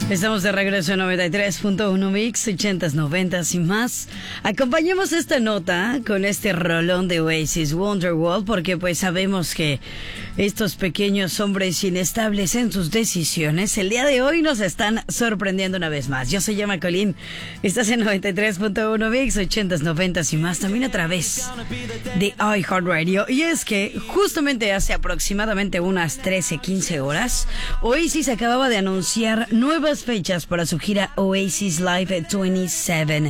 Estamos de regreso en 93.1 Mix, 80s, 90s y más. Acompañemos esta nota con este rolón de Oasis, Wonderwall, porque pues sabemos que estos pequeños hombres inestables en sus decisiones, el día de hoy nos están sorprendiendo una vez más. Yo soy Emma Colín, estás en 93.1 Mix, 80s, 90s y más, también a través de iHeartRadio. Y es que justamente hace aproximadamente unas 13-15 horas, Oasis acababa de anunciar nuevas fechas para su gira Oasis Live 27.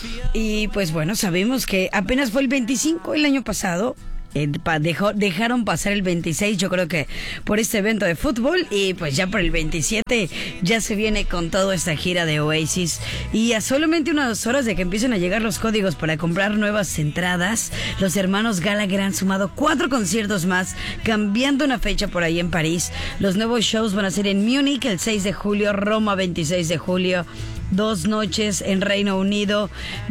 Y pues bueno, sabemos que apenas fue el 25 el año pasado. Dejaron pasar el 26, yo creo que por este evento de fútbol, y pues ya por el 27 ya se viene con toda esta gira de Oasis. Y a solamente unas horas de que empiecen a llegar los códigos para comprar nuevas entradas, los hermanos Gallagher han sumado 4 conciertos más, cambiando una fecha por ahí en París. Los nuevos shows van a ser en Múnich el 6 de julio, Roma 26 de julio, 2 noches en Reino Unido,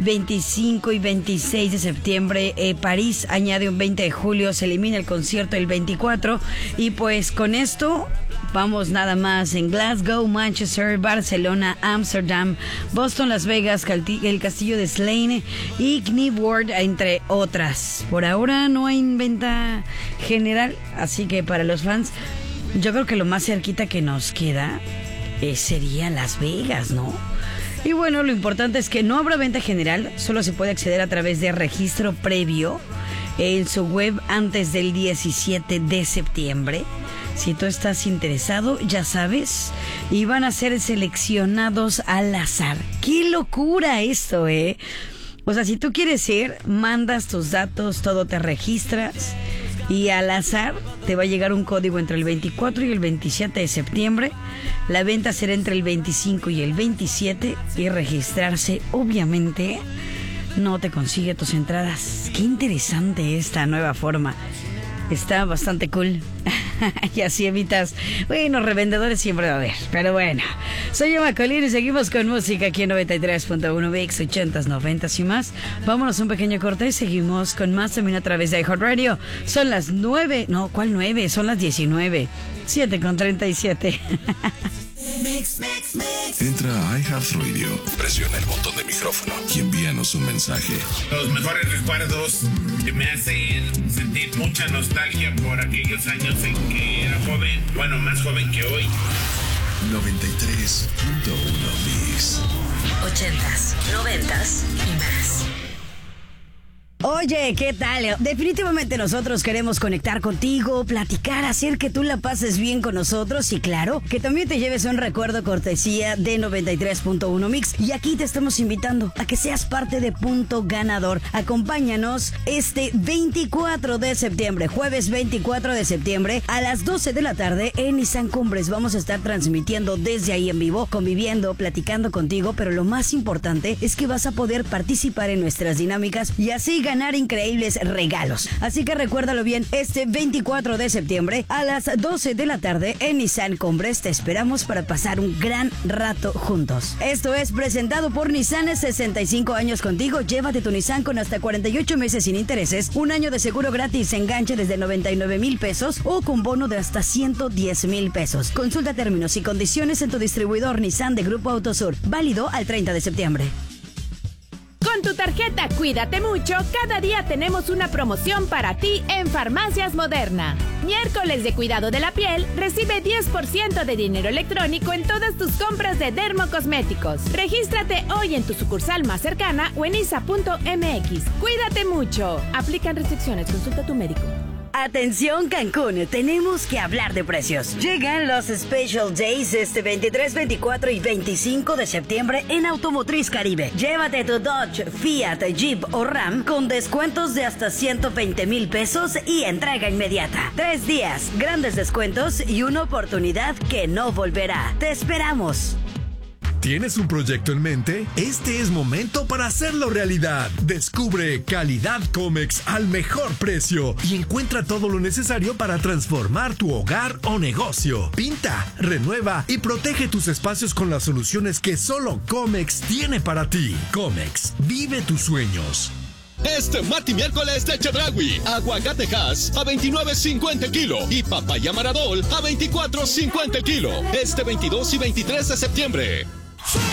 25 y 26 de septiembre. París añade un 20 de julio, se elimina el concierto el 24. Y pues con esto vamos nada más en Glasgow, Manchester, Barcelona, Ámsterdam, Boston, Las Vegas, el Castillo de Slane y Knebworth, entre otras. Por ahora no hay venta general, así que para los fans, yo creo que lo más cerquita que nos queda sería Las Vegas, ¿no? Y bueno, lo importante es que no habrá venta general, solo se puede acceder a través de registro previo en su web antes del 17 de septiembre. Si tú estás interesado, ya sabes, y van a ser seleccionados al azar. ¡Qué locura esto, eh! O sea, si tú quieres ir, mandas tus datos, todo te registras, y al azar te va a llegar un código entre el 24 y el 27 de septiembre. La venta será entre el 25 y el 27 y registrarse, obviamente, no te consigue tus entradas. Qué interesante esta nueva forma. Está bastante cool. Y así evitas, bueno, revendedores siempre va a haber. Pero bueno, soy Emma Colín y seguimos con música aquí en 93.1 Mix, 80s, 90s y más. Vámonos a un pequeño corte y seguimos con más también a través de iHeartRadio. Son las 9, no, ¿cuál 9? Son las 19, 7:37. Entra a iHeartRadio, presiona el botón de micrófono y envíanos un mensaje. Los mejores recuerdos que me hacen sentir mucha nostalgia por aquellos años en que era joven, bueno, más joven que hoy. 93.1 Mix. 80s, 90s y más. Oye, ¿qué tal? Definitivamente nosotros queremos conectar contigo, platicar, hacer que tú la pases bien con nosotros y claro, que también te lleves un recuerdo cortesía de 93.1 Mix. Y aquí te estamos invitando a que seas parte de Punto Ganador. Acompáñanos este 24 de septiembre, jueves 24 de septiembre a las 12 de la tarde en Nissan Cumbres. Vamos a estar transmitiendo desde ahí en vivo, conviviendo, platicando contigo, pero lo más importante es que vas a poder participar en nuestras dinámicas y así ganar increíbles regalos. Así que recuérdalo bien, este 24 de septiembre a las 12 de la tarde en Nissan Cumbres te esperamos para pasar un gran rato juntos. Esto es presentado por Nissan, 65 años contigo. Llévate tu Nissan con hasta 48 meses sin intereses, un año de seguro gratis, enganche desde 99,000 pesos o con bono de hasta 110,000 pesos. Consulta términos y condiciones en tu distribuidor Nissan de Grupo Autosur. Válido al 30 de septiembre. Con tu tarjeta Cuídate Mucho, cada día tenemos una promoción para ti en Farmacias Moderna. Miércoles de cuidado de la piel, recibe 10% de dinero electrónico en todas tus compras de dermocosméticos. Regístrate hoy en tu sucursal más cercana o en isa.mx. Cuídate mucho. Aplican restricciones, consulta a tu médico. Atención Cancún, tenemos que hablar de precios. Llegan los Special Days este 23, 24 y 25 de septiembre en Automotriz Caribe. Llévate tu Dodge, Fiat, Jeep o Ram con descuentos de hasta 120,000 pesos y entrega inmediata. 3 días, grandes descuentos y una oportunidad que no volverá. ¡Te esperamos! ¿Tienes un proyecto en mente? Este es momento para hacerlo realidad. Descubre Calidad Comex al mejor precio y encuentra todo lo necesario para transformar tu hogar o negocio. Pinta, renueva y protege tus espacios con las soluciones que solo Comex tiene para ti. Comex, vive tus sueños. Este martes y miércoles de Chedraui. Aguacate Hass a $29.50 el kilo y papaya Maradol a $24.50 el kilo. Este 22 y 23 de septiembre.